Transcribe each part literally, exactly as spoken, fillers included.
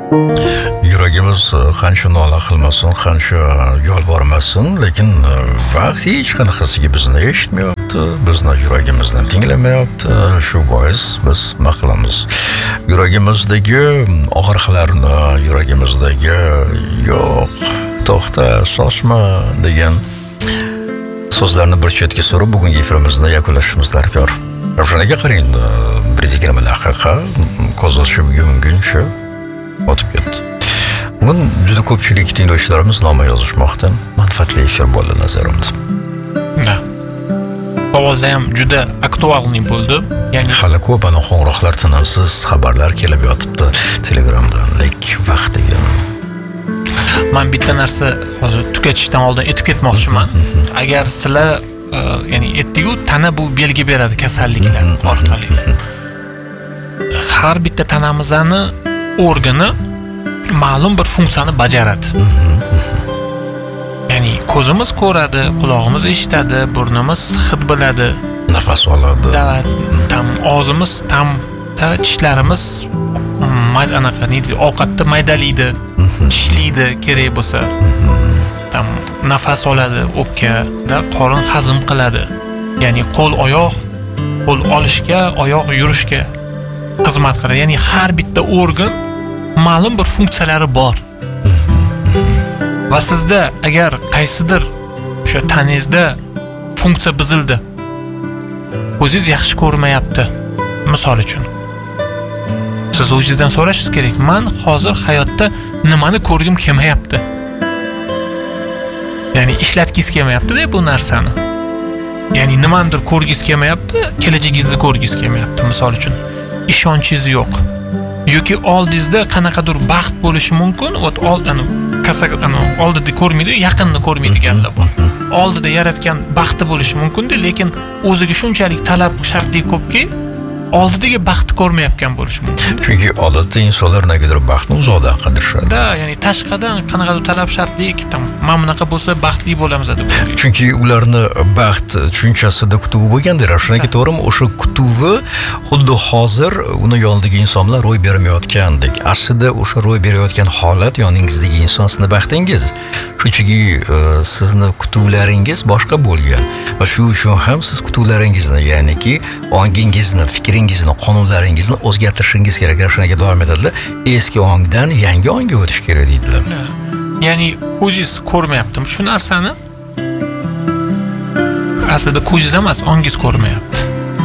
Yuragimiz qancha nola qilmasin, qancha yolvormasin, lekin vaqt hech qanaqasiga bizni eshitmayapti, bizni yuragimizni tinglamayapti. Shu bois biz nima qilamiz? Yuragimizdagi og'riqlarni, yuragimizdagi yo'q, to'xta, shoshma degan so'zlarni bir chetga surib, bugungi efirimizni yakunlashimiz darkor. Ravshanaga qarang, bir yuz yigirma daqiqa ko'z ochib yumguncha o'tib ketdi. Bugun juda ko'pchilik tinglovchilarimiz noma yozishmoqda. Manfaatli efir bo'ldi nazarimda. Da. Savolda ham juda aktualniy bo'ldi. Ya'ni hali ko'p ana qo'ng'iroqlar, tinimsiz xabarlar kelib yotibdi Telegramdan. Lek vaqt degan. Men bitta narsa hozir tugatishdan oldin aytib ketmoqchiman. Agar sizlar ya'ni aytdiku, tana bu belgi beradi kasalliklar orqali. Har bitta tanamizni organi ma'lum bir funksiyani bajaradi. Ya'ni ko'zimiz ko'radi, quloqimiz eshitadi, burnimiz hid biladi, nafas oladi. Tam og'zimiz, tam tishlarimiz anaqa neydi, ovqatni maydalaydi, tishlaydi kerak bo'lsa. Tam nafas oladi, o'pkada qorin hazm qiladi. Ya'ni qo'l oyoq, qo'l olishga, oyoq yurishga xizmat qiladi. Ya'ni har bitta organ ma'lum bir funksiyalari bor. Va sizda agar qaysidir o'sha tanangizda funksiya buzildi, o'zingiz yaxshi ko'rmayapti, misol uchun, siz o'zingizdan so'rashingiz kerak, men hozir hayotda nimani ko'rgim kelmayapti? Ya'ni ishlatgingiz kelmayapti-da bu narsani. Ya'ni nimanidir ko'rgingiz kelmayapti, kelajagingizni ko'rgingiz kelmayapti, misol uchun. Ishonchingiz yo'q. Yoki oldingizda qanaqadir baxt bo'lishi mumkin, ot oldini kasagani oldida ko'rmaydi, yaqinni ko'rmaydiganlar bor. Oldida yaratgan baxti bo'lishi mumkin-da, lekin o'ziga shunchalik talab shartli ko'pki, oldidagi baxtni ko'rmayotgan bo'lishi mumkin. Chunki odatda insonlar negadir baxtni uzoqdan qidirishadi. Da, ya'ni tashqadan qanaqadir talab shartli, mana bunaqa bo'lsa baxtli bo'lamiz deb o'ylaydi. Chunki ularni baxt tushunchasida kutuvi bo'lganda, Ravshanaga to'g'rimi, o'sha kutuvi xuddi hozir uni yonidagi insonlar ro'y bermayotgandek. Aslida o'sha ro'y berayotgan holat yoningizdagi inson sizning baxtingiz. Shunchaki sizni kutuvlaringiz boshqa bo'lgan va shu uchun ham siz kutuvlaringizni, ya'niki ongingizni, fikringizni, qonunlaringizni o'zgartirishingiz kerak. Ravshanaga davom etadi. Eski ongdan yangi ongga o'tish kerak deydilar. Ya'ni ko'zingiz ko'rmayaptimi shu narsani? Aslida ko'zingiz emas, ongingiz ko'rmayapti.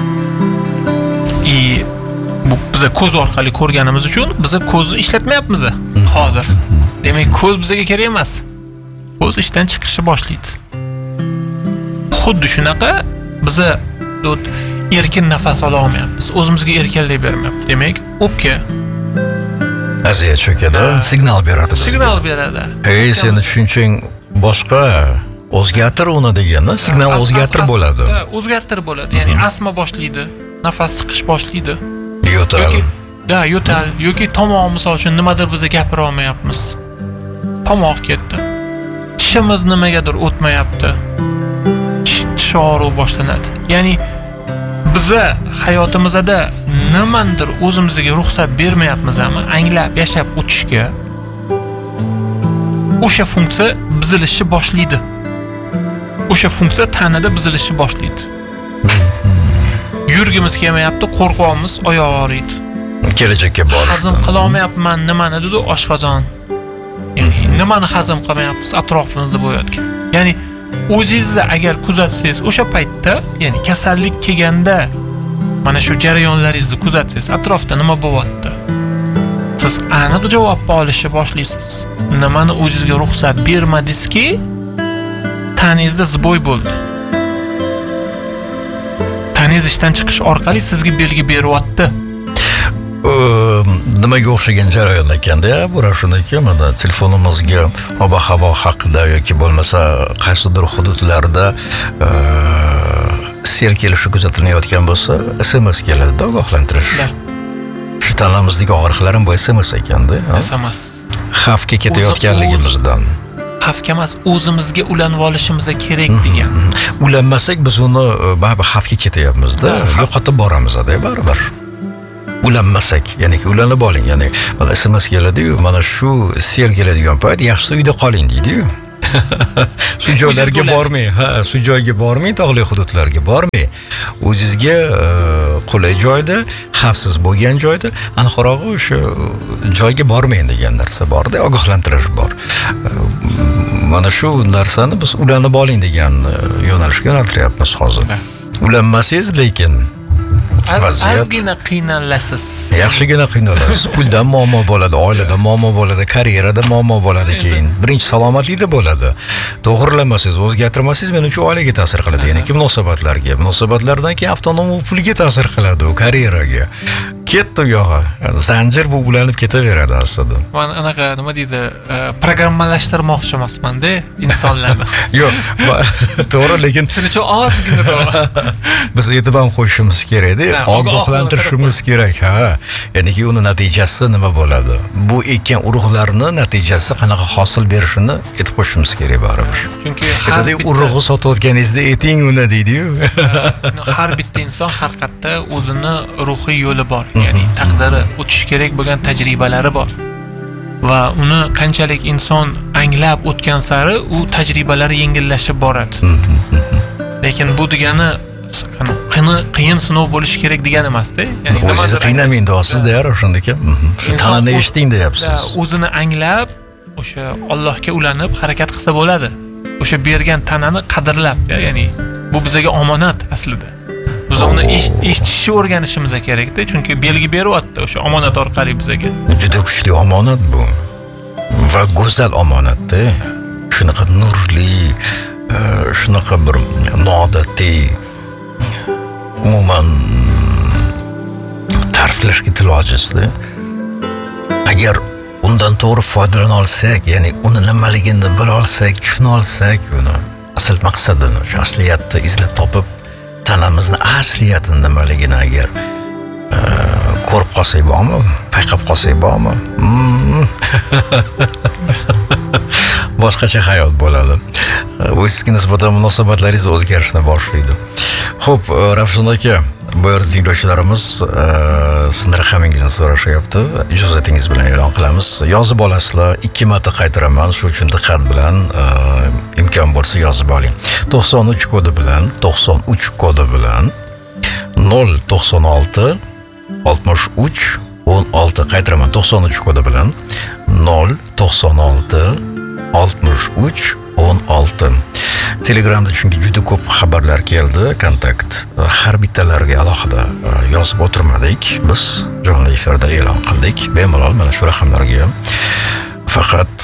I bu biz ko'z orqali ko'rganimiz uchun biz ko'zni ishlatmayapmiz hozir. Demak, ko'z bizga kerak emas. Ko'z ishdan chiqishni boshlaydi. Xuddi shunaqa biz erkin nafas ola olmayapmiz. O'zimizga erkinlik bermayapmiz. Demak, o'pka aziyat chekadi, signal beradi bizga. Signal beradi. Ey, seni tushunchang boshqa, o'zgartir uni deganda, signal o'zgartirib bo'ladi. O'zgartirib bo'ladi. Ya'ni asma boshlaydi, nafas siqish boshlaydi. Yo'tal. Da, yo'tal yoki tomoq, misol uchun nimadir biz gapira olmayapmiz. Tomoq ketdi. Tishimiz nimagadir o'tmayapti. Tish og'riq boshlanadi. Ya'ni biza hayotimizda nimandir o'zimizga ruxsat bermayapmizmi, anglab yashab o'tishga, o'sha funksiya buzilishni boshlaydi. O'sha funksiya tanada buzilishni boshlaydi. Yurgimiz kelmayapti, qo'rqamiz, oyoq og'riydi. Kelajakka borishdi. Hazm qila olmayapman, nimani dedi oshqozon. Ya'ni nimani hazm qilmayapmiz atrofimizda bo'layotgan. Ya'ni o'zingizni agar kuzatsangiz, o'sha paytda, ya'ni kasallik kelganda mana shu jarayonlaringizni kuzatsangiz, atrofda nima bo'lyapti? Siz aniq javob olishni boshlaysiz. Nimani o'zingizga ruxsat bermadingizki, tanangizda ziboy bo'ldi. Tanangiz ishdan chiqish orqali sizga belgi beryapti. Nimaga o'xshagan jarayon ekanda, bu Ravshanaka, mana telefonimizga ob-havo haqida yoki bo'lmasa qaysidir hududlarda sel kelishi kuzatilayotgan bo'lsa, S M S keladi, ogohlantirish. Shu tanamizdagi og'riqlar ham bu S M S ekanda. S M S. Xavfga ketayotganligimizdan. Xavfga emas, o'zimizga ulanib olishimiz kerak degan. Ulanmasak biz uni baribir xavfga ketyapmiz-da, yo'qotib boramiz-da, baribir. ulanmasak, ya'ni ulanib oling, ya'ni mana S M S keladi-yu, mana shu sel keladigan payt yaxshisi uyda qoling deydi-yu. Shu joylarga bormang, ha, shu joyga bormang, tog'li hududlarga bormang. O'zingizga qulay joyda, xavfsiz bo'lgan joyda, aniqrog'i o'sha joyga bormang degan narsa bor-da, ogohlantirish bor. Mana shu narsani biz ulanib oling degan yo'nalishga yo'naltiryapmiz hozir. Ulanmasangiz, lekin ozgina qiynalasiz. Yaxshigina qiynalasiz. Puldan muammo bo'ladi, oilada muammo bo'ladi, karyerada muammo bo'ladi, keyin birinchi salomatlikda bo'ladi. To'g'rilamasangiz, o'zgartirmasangiz, men uchun oilaga ta'sir qiladi, ya'ni munosabatlarga, munosabatlardan keyin avtonom pulga ta'sir qiladi, karyeraga. Ketdi u yog'i. Zanjir bu ulanib ketaveradi aslida. Men anaqa nima deydi, programmalashtirmoqchi emasman-da insonlarni. Yo'q, to'g'ri, lekin shuning uchun ozgina biz e'tibor qo'yishimiz kerak-da, ogohlantirishimiz kerak, ha. Ya'ni uni natijasi nima bo'ladi? Bu ekkan urug'larni natijasi qanaqa hosil berishini aytib qo'yishimiz kerak baribir. Chunki har bitta urug'ni sotayotganingizda eting uni deydi-yu. Har bitta inson har qayerda o'zini ruhiy yo'li bor. Ya'ni taqdiri, o'tish kerak bo'lgan tajribalari bor. Va uni qanchalik inson anglab o'tgan sari u tajribalari yengillashib boradi. Lekin bu degani qiyin sinov bo'lishi kerak degani emas-da. Ya'ni o'zingizni qiynamang deyapsiz-da, o'shanda ekan. Shu tanani eshiting deyapsiz. O'zini anglab, o'sha Allohga ulanib harakat qilsa bo'ladi. O'sha bergan tanani qadrlab, ya'ni bu bizga omonat aslida. Biz uni eshitishni o'rganishimiz kerak-da, chunki belgi beryapti o'sha omonat orqali bizga. Juda kuchli omonat bu. Va go'zal omonat-da. Shunaqa nurli, shunaqa bir noodatiy, umuman ta'riflashga til ojizda. Agar undan to'g'ri foydalana olsak, ya'ni uni nimaligini bila olsak, tushuna olsak, uni asl maqsadini, o'sha asliyatni izlab topib, tanamizni asliyatini nimaligini agar ko'rib qolsak bormi, payqab qolsak bormi? Boshqacha hayot bo'ladi. O'zingizga nisbatan munosabatlaringiz o'zgarishni boshlaydi. Xo'p, Ravshan aka, bu yerda tinglovchilarimiz sizning raqamingizni so'rashyapti. Ijozatingiz bilan e'lon qilamiz. Yozib olasizlar, ikki marta qaytaraman, shu uchun diqqat bilan imkon bo'lsa yozib oling. to'qson uch kodi bilan, to'qson uch kodi bilan nol to'qson olti oltmish uch o'n olti, qaytaraman, to'qson uch kodi bilan nol to'qson olti oltmish uch o'n olti. Telegramda chunki juda ko'p xabarlar keldi, kontakt har bittalariga alohida yozib o'tirmadik. Biz jonli efirda e'lon qildik. Bemalol mana shu raqamlarga faqat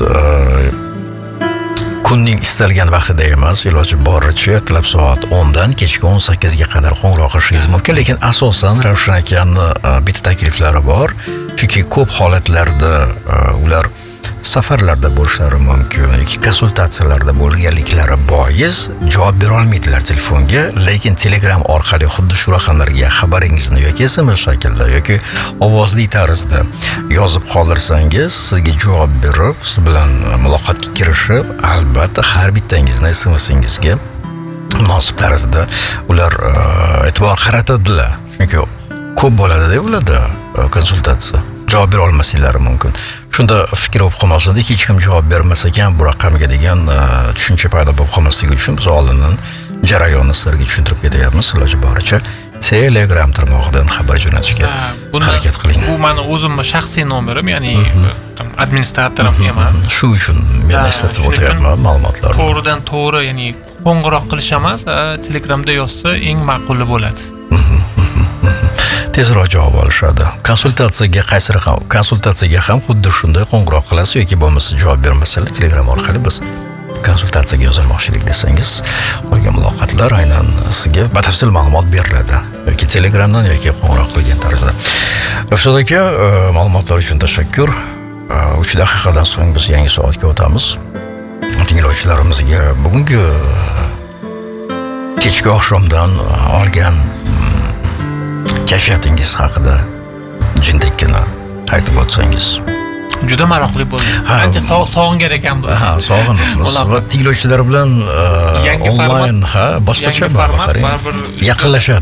kunning istalgan vaqtida emas, iloji boricha ertalab soat o'ndan kechki o'n sakkizga qadar qo'ng'iroq qilishingiz mumkin, lekin asosan Ravshan akaning bitta takliflari bor. Chunki ko'p holatlarda ular safarlarda bo'lishlari mumkin yoki konsultatsiyalarda bo'lganliklari bois javob bera olmaydilar telefonga, lekin Telegram orqali xuddi shu raqamlarga xabaringizni yoki S M S shaklda yoki ovozli tarzda yozib qoldirsangiz, sizga javob berib, siz bilan muloqotga kirishib, albatta har bittangizni S M Singizga munosib tarzda ular e'tibor qaratadilar. Chunki ko'p bo'ladi-da ularda konsultatsiya. Javob bera olmaslari mumkin. Shunda fikr bo'lib qolmasligi, hech kim javob bermas ekan bu raqamga degan tushuncha paydo bo'lib qolmasligi uchun biz oldindan jarayonni sizlarga tushuntirib ketyapmiz. Iloji boricha Telegram tarmog'idan xabar jo'natishga harakat qiling. Bu meni o'zimning shaxsiy nomerim, ya'ni administratorim emas. Shu uchun men eslatib o'tyapman ma'lumotlarni. To'g'ridan to'g'ri, ya'ni qo'ng'iroq qilish emas, Telegramda yozsa eng ma'quli bo'ladi. Tezroq javob olishadi. Konsultatsiyaga qaysi raqam? Konsultatsiyaga ham xuddi shunday qo'ng'iroq qilasiz yoki bo'lmasa javob bermasalar Telegram orqali biz konsultatsiyaga yozilmoqchilik desangiz, qolgan muloqotlar aynan sizga batafsil ma'lumot beriladi. Yoki Telegramdan yoki qo'ng'iroq qilgan tarzda. Ravshan aka, ma'lumotlar uchun tashakkur. uch daqiqadan so'ng biz yangi soatga o'tamiz. Tinglovchilarimizga bugungi kechki oqshomdan olgan kayfiyatingiz haqida jindekkina aytib o'tsangiz. Juda maroqli bo'ldi. Ancha sog'ingan ekan bu. Ha, sog'inamiz. Va tinglovchilar bilan onlayn, ha, boshqacha baribir yaqinlashadi.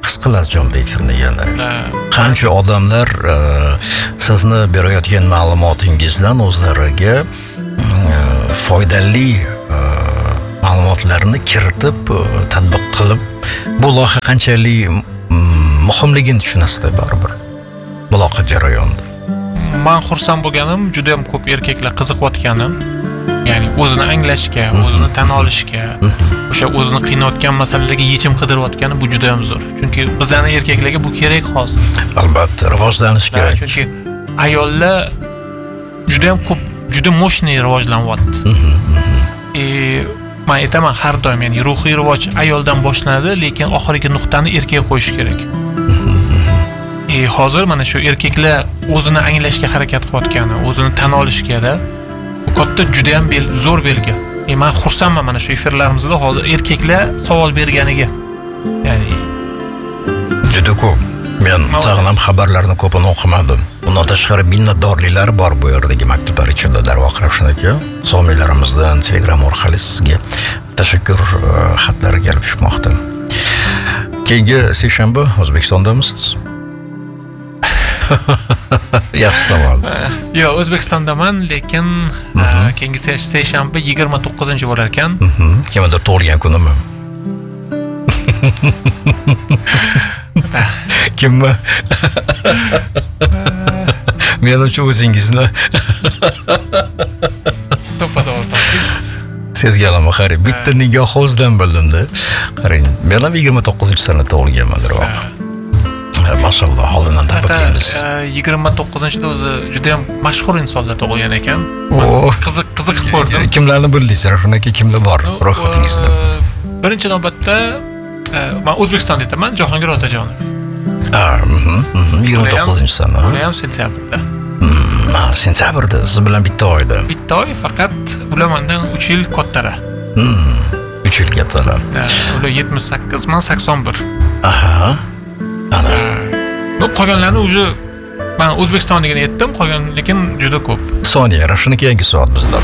his qilasiz jonli efirni yana. Ha. Qancha odamlar e, sizni berayotgan ma'lumotingizdan o'zlariga e, foydali e, ma'lumotlarni kiritib, e, tatbiq qilib, bu loyiha qanchalik mm, muhimligini tushunasizlar baribir. Muloqot jarayonida. Men xursand bo'lganim, juda ham ko'p erkaklar qiziqayotgani, ya'ni o'zini anglashga, o'zini tan olishga, o'sha o'zini qiynayotgan masalalarga yechim qidirayotgani bu juda ham zo'r. Chunki bizning erkaklarga bu kerak hozir. Albatta, rivojlanish kerak. Chunki ayollar juda ham ko'p, juda mo'shniy rivojlanyapti. E, men aytaman har doim, ya'ni ruhiy rivoj ayoldan boshlanadi, lekin oxirgi nuqtani erkak qo'yish kerak. E, hozir mana shu erkaklar o'zini anglashga harakat qilayotgani, o'zini tan olishga-da bu katta juda ham bel, zo'r belgi. E, men xursandman mana shu efirlarimizda hozir erkaklar savol berganiga. Ya'ni juda ko'p. Men tag'in ham xabarlarni ko'pini o'qimadim. Undan tashqari minnatdorliklar bor bu yerdagi maktublar ichida. Darvoqe Ravshan aka, so'miylarimizdan Telegram orqali sizga tashakkur xatlari kelib tushmoqda. Keyingi seshanba O'zbekistondamisiz? Yaxshi savol. Yo'q, O'zbekistondaman, lekin keyingi seshanba yigirma to'qqizinchi bo'lar ekan. Kimdir tug'ilgan kunimi? Kimmi? Menimcha o'zingizni to'ppa-to'g'ri topdingiz. Sezganman, qarang, bitta nigoh o'zidan bildimda. Qarang, men ham yigirma to'qqizinchi sana tug'ilganman darvoqe. Maşallah, holidan tabriklaymiz. yigirma to'qqizinchida o'zi juda ham mashhur insonlar tug'ilgan ekan. Qiziq qiziqib ko'rdim. Kimlarni bildingiz? Shunaki kimlar bor ro'yxatingizda? Birinchi navbatda men O'zbekistonda aytaman, Jahongir Otajonov. Ha, yigirma to'qqizinchi sana. U ham sentyabrda. Ha, sentyabrda, siz bilan bitta oyda. Bitta oy, faqat ular mendan uch yil kattalar. uch yil kattalar. Ular yetmish sakkiz, men sakson bir. Aha. Ana. Bu qolganlarni o'zi men O'zbekistonligini aytdim, qolgan lekin juda ko'p. Soniya, Ravshaniki yangi soat bizda.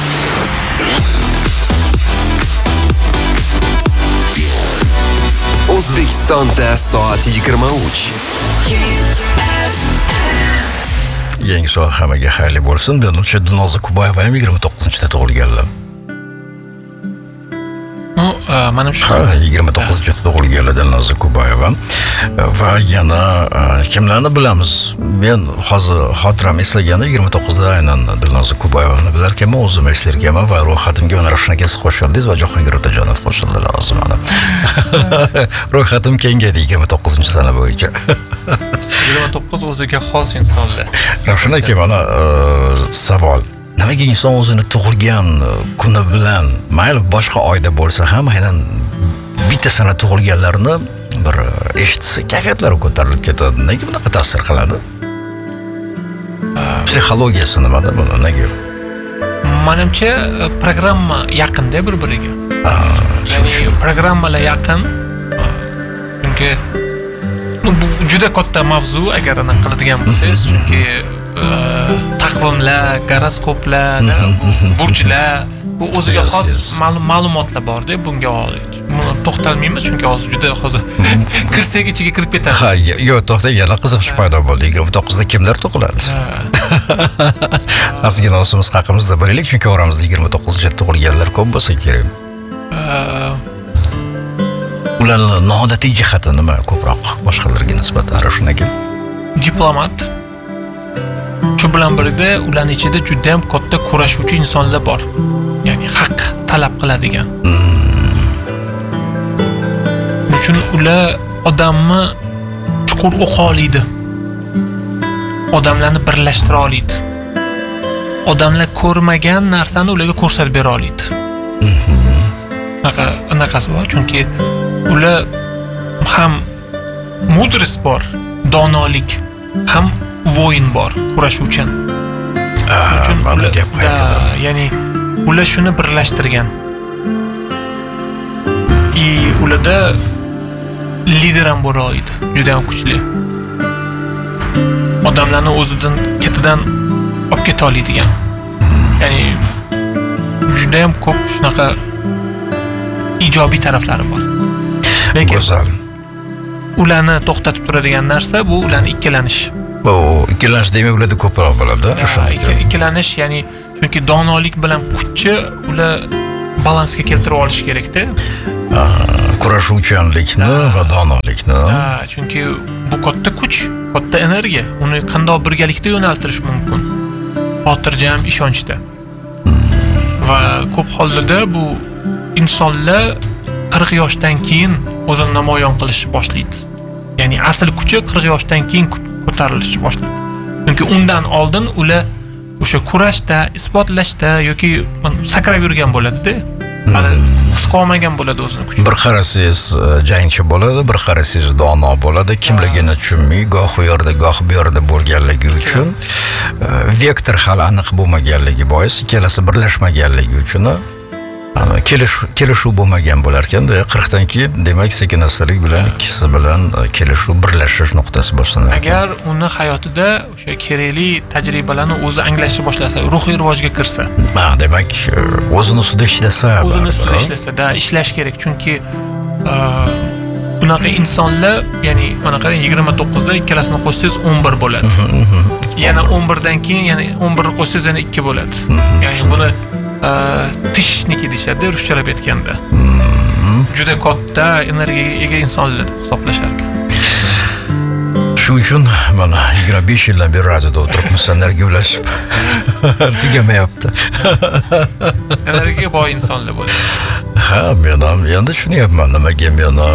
O'zbekistonda soat yigirma uch. Yangi soat hammaga xayrli bo'lsin. Menimcha Dilnoza Kubayeva ham yigirma to'qqizinchida tug'ilganlar. No, mana shu yigirma to'qqizinchida tug'ilganlar Dilnoza Kubayeva. Va yana kimlarni bilamiz? Men hozir xotiram eslaganda yigirma to'qqizda aynan Dilnoza Kubayevani bilar ekanman, o'zim eslar ekanman va ro'yxatimga mana Ravshan akasi qo'shildingiz va Jahongir Otajonov qo'shildilar hozir mana. Ro'yxatim kengaydi yigirma to'qqizinchi sana bo'yicha. yigirma to'qqiz o'ziga xos insonlar. Ravshan aka, mana savol. Nimaga inson o'zini tug'ilgan kuni bilan, mayli boshqa oyda bo'lsa ham, aynan bitta sana tug'ilganlarni bir eshitsa kayfiyatlari ko'tarilib ketadi. Nega bunaqa ta'sir qiladi? Psixologiyasi nimada buni? Nega? Menimcha programma yaqinda bir-biriga. Ya'ni programmalar yaqin. Chunki bu juda katta mavzu agar aniq qiladigan bo'lsangiz, chunki taqvimlar, goroskoplar, burjlar, bu o'ziga xos ma'lumotlar bor-da, bunga to'xtalmaymiz chunki hozir juda hozir kirsak ichiga kirib ketamiz. Ha, yo'q, to'xta, yana qiziqish paydo bo'ldi. yigirma to'qqizda kimlar tug'iladi? Ozgina o'zimiz haqimizda bilaylik, chunki oramizda yigirma to'qqizinchi tug'ilganlar ko'p bo'lsa kerak. Ularning noodatiy jihati nima ko'proq boshqalarga nisbatan Ravshan aka? Diplomat. Shu bilan birga ularning ichida juda ham katta kurashuvchi insonlar bor. Ya'ni haq talab qiladigan. Shuning uchun ular odamni chuqur o'qa oladi. Odamlarni birlashtira oladi. Odamlar ko'rmagan narsani ularga ko'rsatib bera oladi. Anaqa anaqasi bor, chunki ular ham mudrost bor, donolik, ham voyin bor, kurashuvchan. Uchun mana gap qayerda? Ya'ni ular shuni birlashtirgan. I ularda lider ham bor edi, juda ham kuchli. Odamlarni o'zidan ketidan olib keta oladigan. Ya'ni juda ham ko'p shunaqa ijobiy taraflari bor. Lekin go'zal. ularni to'xtatib turadigan narsa bu ularni ikkilanish. Bu ikkilanish demak ularda ko'proq bo'ladi. Ikkilanish, ya'ni chunki donolik bilan kuchni ular balansga keltirib olish kerak-da. Kurashuvchanlikni va donolikni. Ha, chunki bu katta kuch, katta energiya. Uni qanday birgalikda yo'naltirish mumkin? Xotirjam ishonchda. Va ko'p hollarda bu insonlar qirq yoshdan keyin o'zini namoyon qilishni boshlaydi. Ya'ni asl kuchi qirq yoshdan keyin ko'tarilishni boshlaydi. Chunki undan oldin ular o'sha kurashda, isbotlashda yoki sakrab yurgan bo'ladi-da. Hali his qilmagan bo'ladi o'zini kuchi. Bir qarasangiz jangchi bo'ladi, bir qarasangiz dono bo'ladi, kimligini tushunmay, goh u yerda, goh bu yerda bo'lganligi uchun vektor hali aniq bo'lmaganligi bois, ikkalasi birlashmaganligi uchun kelishuv bo'lmagan bo'lar ekan-da, qirqdan keyin demak sekin-astalik bilan ikkisi bilan kelishuv, birlashish nuqtasi boshlanadi. Agar uni hayotida o'sha kerakli tajribalarni o'zi anglashni boshlasa, ruhiy rivojga kirsa, ha, demak o'zini ustida ishlasa, o'zini ustida ishlasa-da, ishlash kerak, chunki bunaqa insonlar, ya'ni mana qarang, yigirma to'qqizda ikkalasini qo'shsangiz o'n bir bo'ladi. Yana o'n birdan keyin yana o'n bir qo'shsangiz yana ikki bo'ladi. Ya'ni buni tishniki deyishadi, ruschalab aytganda. Juda katta energiyaga ega insonlar deb hisoblashar ekan. Shu uchun mana yigirma besh yildan beri radioda o'tiribmiz, energiya ulashib tugamayapti. Energiyaga boy insonlar bo'ladi. Ha, men ham endi tushunyapman nimaga meni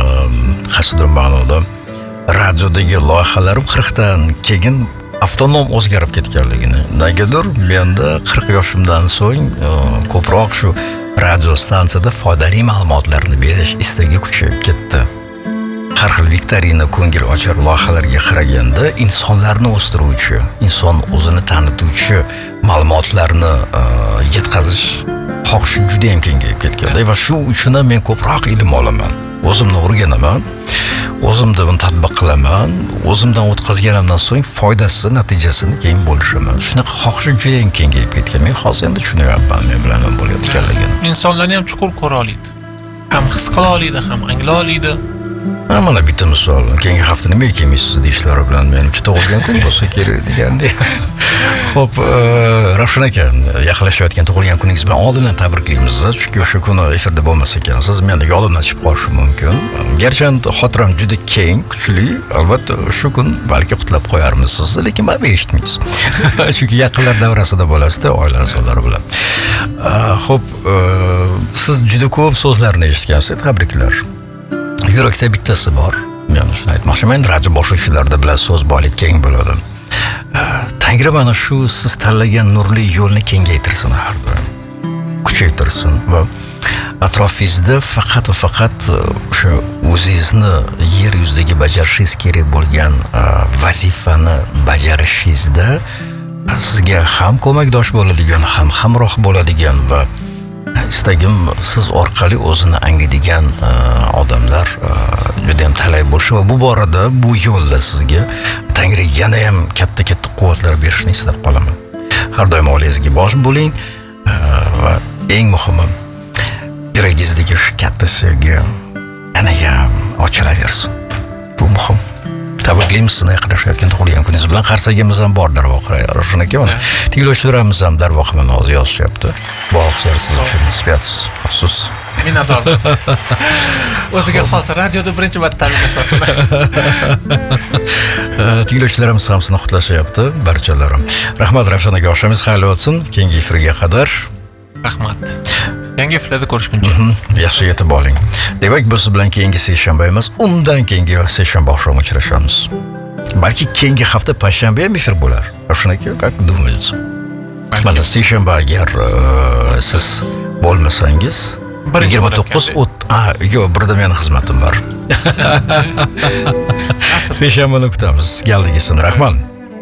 qasddan ma'noda radiodagi loyihalarim qirqdan keyin avtonom o'zgarib ketganligini. Negadir menda qirq yoshimdan so'ng ko'proq shu radio stansiyada foydali ma'lumotlarni berish istagi kuchayib ketdi. Har xil viktorina, ko'ngil ochar loyihalarga qaraganda insonlarni o'stiruvchi, inson o'zini tanituvchi ma'lumotlarni yetkazish xohishi juda ham kengayib ketganda va shu uchun ham men ko'proq ilm olaman. O'zimni o'rganaman, o'zimda buni tatbiq qilaman, o'zimdan o'tkazganimdan so'ng foydasi, natijasini keyin bo'lishaman. Shunaqa xohishi juda ham kengayib ketgan. Men hozir endi tushunyapman men bilan nima bo'layotganligini. Insonlarni ham chuqur ko'ra oladi. Ham his qila oladi, ham angla oladi. Mana bitta misol, keyingi hafta nima ekamiz deyishlari bilan men uch tug'ilgan kun bo'lsa kerak degandek. Xo'p, Ravshan aka, yaqinlashayotgan tug'ilgan kuningiz bilan oldindan tabriklaymiz. Chunki o'sha kuni efirda bo'lmas ekansiz, menda yodimdan chiqib qolishi mumkin. Garchi xotiram juda keng, kuchli, albatta shu kun balki qutlab qo'yarmiz sizni, lekin mana eshitmaysiz. Chunki yaqinlar davrasida bo'lasiz-da, oila a'zolari bilan. Xo'p, siz juda ko'p so'zlarni eshitgansiz, tabriklar. Yurakda bittasi bor. Men shuni aytmoqchiman, radio boshlovchilarda bilan so'z boylik keng bo'ladi. Tangri mana shu siz tanlagan nurli yo'lni kengaytirsin har doim. Kuchaytirsin va atrofingizda faqat va faqat o'sha o'zingizni yer yuzidagi bajarishingiz kerak bo'lgan vazifani bajarishingizda sizga ham ko'makdosh bo'ladigan, ham hamroh bo'ladigan va istagim siz orqali o'zini anglaydigan odamlar juda ham talay bo'lishi va bu borada bu yo'lda sizga Tangri yana ham katta-katta quvvatlar berishni istab qolaman. Har doim oilangizga bosh bo'ling va eng muhimi yuragingizdagi shu katta sevgi yana ham ochilaversin. Bu muhim. Tabriklaymiz sizni yaqinlashayotgan tug'ilgan kuningiz bilan. Qarsagimiz ham bor darvoqe. Ravshan aka, mana tinglovchilarimiz ham darvoqe mana hozir yozishyapti. Bog'lar siz uchun nisbiyat afsus. Minnatdor. O'ziga xos radioda birinchi marta tabriklashyapti. Tinglovchilarimiz ham sizni qutlashyapti, barchalarim. Rahmat Ravshan aka, oshamiz xayr bo'lsin. Keyingi efirga qadar rahmat. Yangi efirlarda ko'rishguncha. Yaxshi yetib oling. Demak, biz bilan keyingi seshanba emas, undan keyingi seshanba oqshom uchrashamiz. Balki keyingi hafta payshanba ham efir bo'lar. Ravshan aka, как думаете? Mana seshanba agar siz bo'lmasangiz, yigirma to'qqiz o't, ha, yo'q, birda meni xizmatim bor. Seshanbani kutamiz. Keldigingiz uchun rahmat.